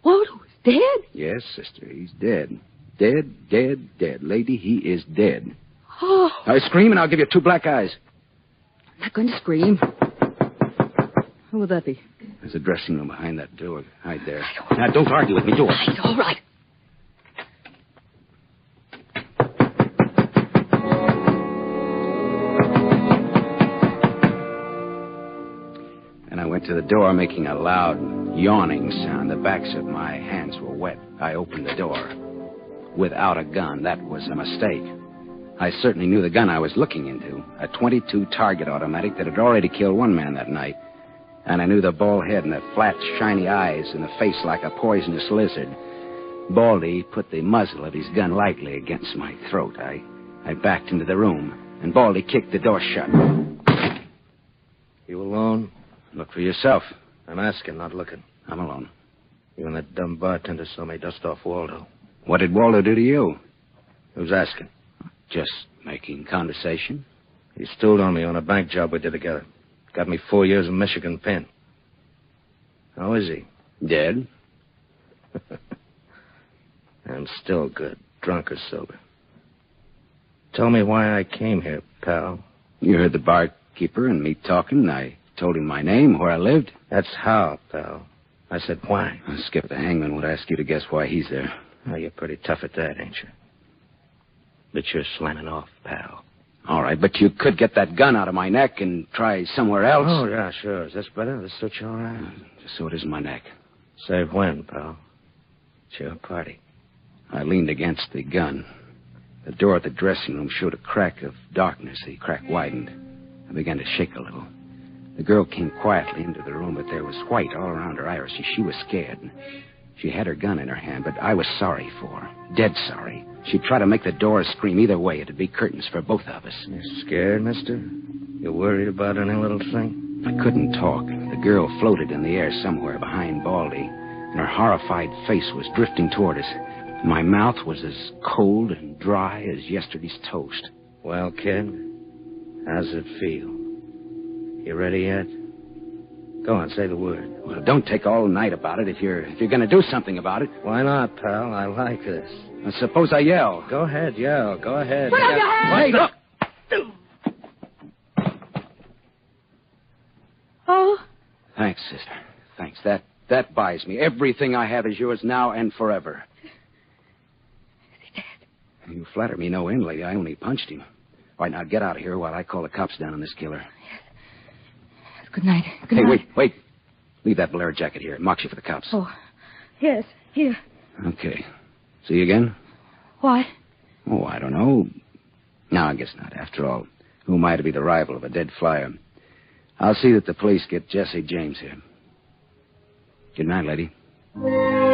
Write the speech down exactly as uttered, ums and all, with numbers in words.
Waldo is dead? Yes, sister, he's dead. Dead, dead, dead. Lady, he is dead. Oh. Now scream and I'll give you two black eyes. I'm not going to scream. Who would that be? There's a dressing room behind that door. Hide there. Don't... Now, don't argue with me. Do it. Right, all right. And I went to the door, making a loud, yawning sound. The backs of my hands were wet. I opened the door. Without a gun, that was a mistake. I certainly knew the gun I was looking into. A twenty-two target automatic that had already killed one man that night. And I knew the bald head and the flat, shiny eyes and the face like a poisonous lizard. Baldy put the muzzle of his gun lightly against my throat. I, I backed into the room, and Baldy kicked the door shut. You alone? Look for yourself. I'm asking, not looking. I'm alone. You and that dumb bartender saw me dust off Waldo. What did Waldo do to you? Who's asking? Just making conversation. He stole on me on a bank job we did together. Got me four years in Michigan pen. How is he? Dead. And still good, drunk or sober. Tell me why I came here, pal. You heard the barkeeper and me talking. I told him my name, where I lived. That's how, pal. I said why. Skip the hangman would ask you to guess why he's there. Oh, you're pretty tough at that, ain't you? But you're slamming off, pal. All right, but you could get that gun out of my neck and try somewhere else. Oh, yeah, sure. Is this better? This suit you all right? Uh, just so it is in my neck. Save when, pal? It's your party. I leaned against the gun. The door at the dressing room showed a crack of darkness. The crack widened. I began to shake a little. The girl came quietly into the room, but there was white all around her iris. She, she was scared. She had her gun in her hand, but I was sorry for her. Dead sorry. She'd try to make the doors scream either way. It'd be curtains for both of us. You scared, mister? You worried about any little thing? I couldn't talk. The girl floated in the air somewhere behind Baldy, and her horrified face was drifting toward us. My mouth was as cold and dry as yesterday's toast. Well, kid, how's it feel? You ready yet? Go on, say the word. Well, don't take all night about it if you're if you're going to do something about it. Why not, pal? I like this. Now, suppose I yell. Go ahead, yell. Go ahead. Put up your hands! Hey, look! Oh? Thanks, sister. Thanks. That that buys me. Everything I have is yours now and forever. Is he dead? You flatter me no end, lady. I only punched him. All right, now get out of here while I call the cops down on this killer. Yes. Good night. Good hey, night. wait, wait. Leave that Blair jacket here. It marks you for the cops. Oh, yes. Here. Okay. See you again? Why? Oh, I don't know. No, I guess not. After all, who am I to be the rival of a dead flyer? I'll see that the police get Jesse James here. Good night, lady.